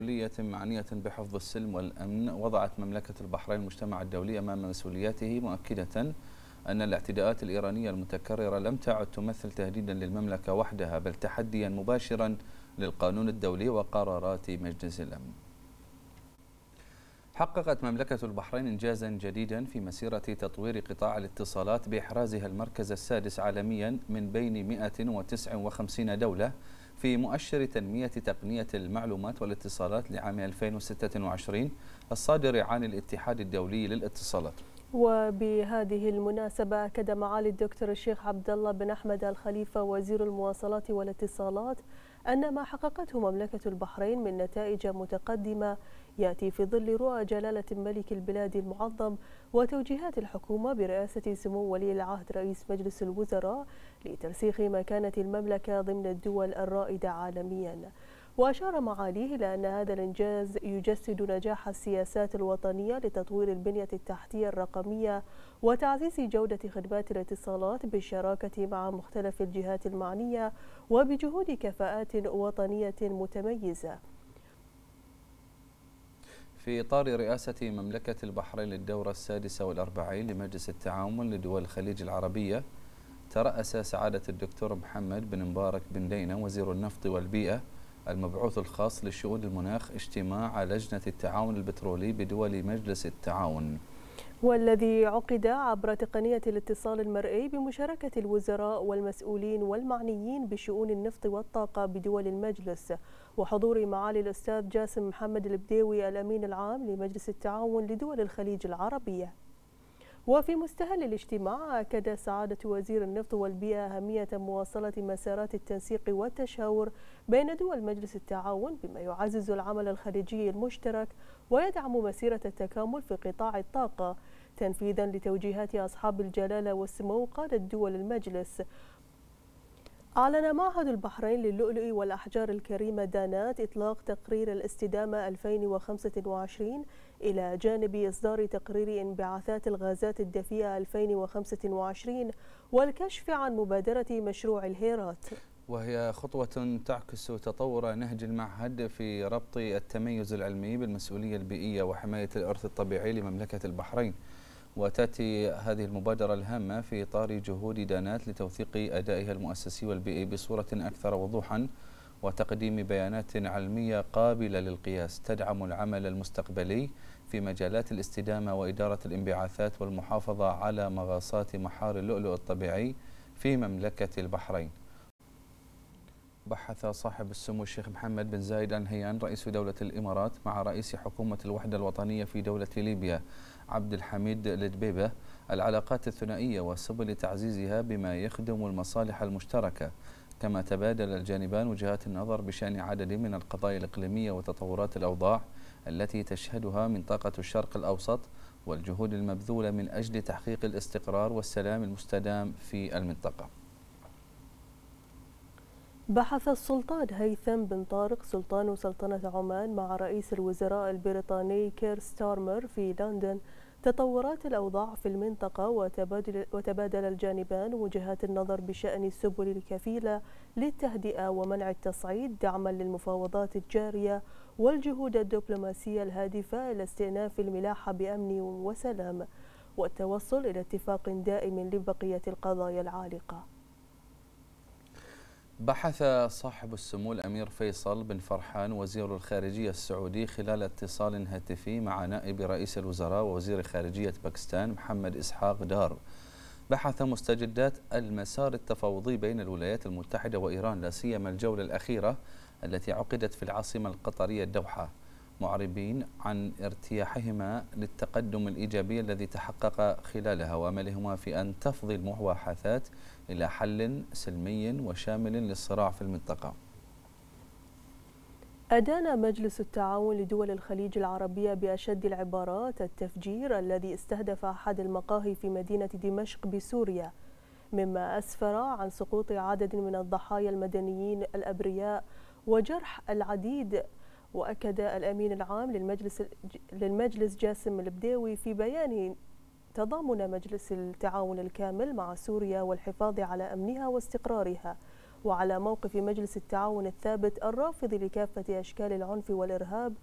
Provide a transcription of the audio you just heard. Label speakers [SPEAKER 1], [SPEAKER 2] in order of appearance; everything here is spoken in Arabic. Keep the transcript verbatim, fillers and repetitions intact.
[SPEAKER 1] دولية معنية بحفظ السلم والأمن، وضعت مملكة البحرين المجتمع الدولي أمام مسؤولياته، مؤكدة أن الاعتداءات الإيرانية المتكررة لم تعد تمثل تهديدا للمملكة وحدها، بل تحديا مباشرا للقانون الدولي وقرارات مجلس الأمن. حققت مملكة البحرين إنجازا جديدا في مسيرة تطوير قطاع الاتصالات بإحرازها المركز السادس عالميا من بين مئة وتسعة وخمسين دولة في مؤشر تنمية تقنية المعلومات والاتصالات لعام ألفين وستة وعشرين الصادر عن الاتحاد الدولي للاتصالات.
[SPEAKER 2] وبهذه المناسبة أكد معالي الدكتور الشيخ عبد الله بن أحمد الخليفة وزير المواصلات والاتصالات أن ما حققته مملكة البحرين من نتائج متقدمة يأتي في ظل رؤى جلالة ملك البلاد المعظم وتوجيهات الحكومة برئاسة سمو ولي العهد رئيس مجلس الوزراء لترسيخ مكانة المملكة ضمن الدول الرائدة عالميا. وأشار معاليه إلى أن هذا الإنجاز يجسد نجاح السياسات الوطنية لتطوير البنية التحتية الرقمية وتعزيز جودة خدمات الاتصالات بالشراكة مع مختلف الجهات المعنية وبجهود كفاءات وطنية متميزة.
[SPEAKER 1] في إطار رئاسة مملكة البحرين للدورة السادسة والأربعين لمجلس التعاون لدول الخليج العربية، ترأس سعادة الدكتور محمد بن مبارك بن دينا وزير النفط والبيئة المبعوث الخاص لشؤون المناخ اجتماع لجنة التعاون البترولي بدول مجلس التعاون،
[SPEAKER 2] والذي عقد عبر تقنية الاتصال المرئي بمشاركة الوزراء والمسؤولين والمعنيين بشؤون النفط والطاقة بدول المجلس وحضور معالي الأستاذ جاسم محمد البديوي الأمين العام لمجلس التعاون لدول الخليج العربية. وفي مستهل الاجتماع أكد سعادة وزير النفط والبيئة أهمية مواصلة مسارات التنسيق والتشاور بين دول مجلس التعاون بما يعزز العمل الخليجي المشترك ويدعم مسيرة التكامل في قطاع الطاقة تنفيذا لتوجيهات أصحاب الجلالة والسمو قادة دول المجلس. أعلن معهد البحرين للؤلؤ والأحجار الكريمة دانات إطلاق تقرير الاستدامة ألفين وخمسة وعشرين إلى جانب إصدار تقرير انبعاثات الغازات الدفيئة ألفين وخمسة وعشرين والكشف عن مبادرة مشروع الهيرات،
[SPEAKER 1] وهي خطوة تعكس تطور نهج المعهد في ربط التميز العلمي بالمسؤولية البيئية وحماية الإرث الطبيعي لمملكة البحرين. وتأتي هذه المبادرة الهامة في إطار جهود دانات لتوثيق أدائها المؤسسي والبيئي بصورة أكثر وضوحا وتقديم بيانات علمية قابلة للقياس تدعم العمل المستقبلي في مجالات الاستدامة وإدارة الانبعاثات والمحافظة على مغاصات محار اللؤلؤ الطبيعي في مملكة البحرين. بحث صاحب السمو الشيخ محمد بن زايد آل نهيان رئيس دولة الإمارات مع رئيس حكومة الوحدة الوطنية في دولة ليبيا عبد الحميد الدبيبة العلاقات الثنائية وسبل تعزيزها بما يخدم المصالح المشتركة، كما تبادل الجانبان وجهات النظر بشأن عدد من القضايا الإقليمية وتطورات الأوضاع التي تشهدها منطقة الشرق الأوسط والجهود المبذولة من أجل تحقيق الاستقرار والسلام المستدام في المنطقة.
[SPEAKER 2] بحث السلطان هيثم بن طارق سلطان سلطنة عمان مع رئيس الوزراء البريطاني كير ستارمر في لندن تطورات الأوضاع في المنطقة وتبادل, وتبادل الجانبان وجهات النظر بشأن السبل الكفيلة للتهدئة ومنع التصعيد دعما للمفاوضات الجارية والجهود الدبلوماسية الهادفة إلى استئناف الملاحة بأمن وسلام والتوصل إلى اتفاق دائم لبقية القضايا العالقة.
[SPEAKER 1] بحث صاحب السمو الأمير فيصل بن فرحان وزير الخارجية السعودي خلال اتصال هاتفي مع نائب رئيس الوزراء ووزير خارجية باكستان محمد إسحاق دار، بحث مستجدات المسار التفاوضي بين الولايات المتحدة وإيران لا سيما الجولة الأخيرة التي عقدت في العاصمة القطرية الدوحة، معربين عن ارتياحهما للتقدم الإيجابي الذي تحقق خلالها وأملهما في أن تفضي المباحثات إلى حل سلمي وشامل للصراع في المنطقة.
[SPEAKER 2] أدان مجلس التعاون لدول الخليج العربية بأشد العبارات التفجير الذي استهدف أحد المقاهي في مدينة دمشق بسوريا، مما أسفر عن سقوط عدد من الضحايا المدنيين الأبرياء وجرح العديد. وأكد الأمين العام للمجلس للمجلس جاسم البديوي في بيان تضامن مجلس التعاون الكامل مع سوريا والحفاظ على أمنها واستقرارها وعلى موقف مجلس التعاون الثابت الرافض لكافة أشكال العنف والإرهاب